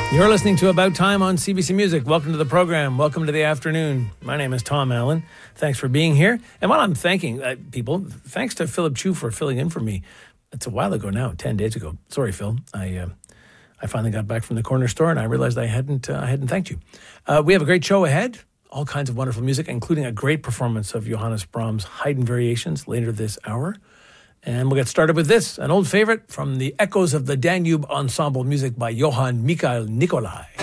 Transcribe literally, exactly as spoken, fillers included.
You're listening to About Time on C B C Music. Welcome to the program. Welcome to the afternoon. My name is Tom Allen. Thanks for being here. And while I'm thanking uh, people, thanks to Philip Chu for filling in for me. It's a while ago now, ten days ago. Sorry, Phil. I uh, I finally got back from the corner store and I realized I hadn't uh, I hadn't thanked you. Uh, we have a great show ahead. All kinds of wonderful music, including a great performance of Johannes Brahms' Haydn Variations later this hour. And we'll get started with this, an old favorite from the Echoes of the Danube Ensemble, music by Johann Michael Nicolai.